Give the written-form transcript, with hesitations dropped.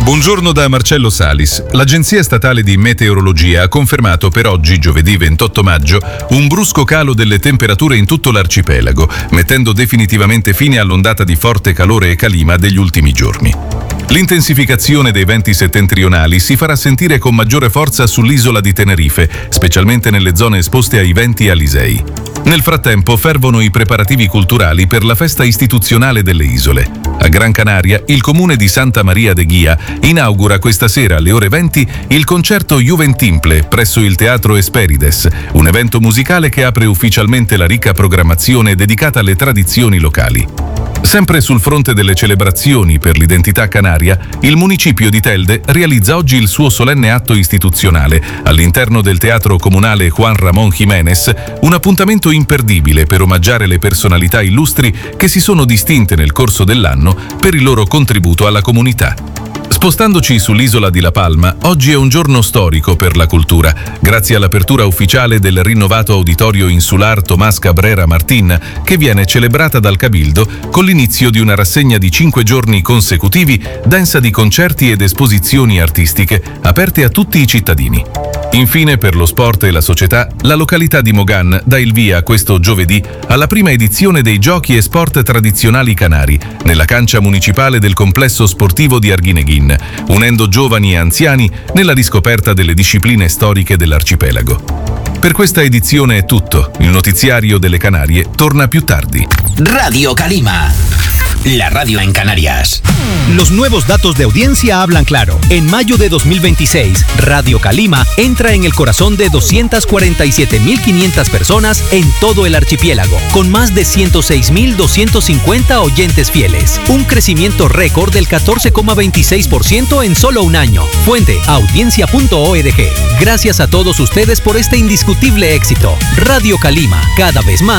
Buongiorno da Marcello Salis. L'Agenzia Statale di Meteorologia ha confermato per oggi, giovedì 28 maggio, un brusco calo delle temperature in tutto l'arcipelago, mettendo definitivamente fine all'ondata di forte calore e calima degli ultimi giorni. L'intensificazione dei venti settentrionali si farà sentire con maggiore forza sull'isola di Tenerife, specialmente nelle zone esposte ai venti alisei. Nel frattempo fervono i preparativi culturali per la festa istituzionale delle isole. A Gran Canaria, il comune di Santa Maria de Guia inaugura questa sera alle ore 20 il concerto Juventimple presso il Teatro Esperides, un evento musicale che apre ufficialmente la ricca programmazione dedicata alle tradizioni locali. Sempre sul fronte delle celebrazioni per l'identità canaria, il municipio di Telde realizza oggi il suo solenne atto istituzionale all'interno del Teatro Comunale Juan Ramón Jiménez, un appuntamento imperdibile per omaggiare le personalità illustri che si sono distinte nel corso dell'anno per il loro contributo alla comunità. Spostandoci sull'isola di La Palma, oggi è un giorno storico per la cultura, grazie all'apertura ufficiale del rinnovato Auditorio Insular Tomás Cabrera Martín, che viene celebrata dal Cabildo con l'inizio di una rassegna di 5 giorni consecutivi, densa di concerti ed esposizioni artistiche, aperte a tutti i cittadini. Infine, per lo sport e la società, la località di Mogán dà il via questo giovedì alla prima edizione dei Giochi e Sport Tradizionali Canari, nella cancia municipale del complesso sportivo di Arguineguín, unendo giovani e anziani nella riscoperta delle discipline storiche dell'arcipelago. Per questa edizione è tutto. Il notiziario delle Canarie torna più tardi. Radio Calima, la radio en Canarias. Los nuevos datos de audiencia hablan claro. En mayo de 2026, Radio Calima entra en el corazón de 247.500 personas en todo el archipiélago, con más de 106.250 oyentes fieles. Un crecimiento récord del 14,26% en solo un año. Fuente, audiencia.org. Gracias a todos ustedes por este indiscutible éxito. Radio Calima, cada vez más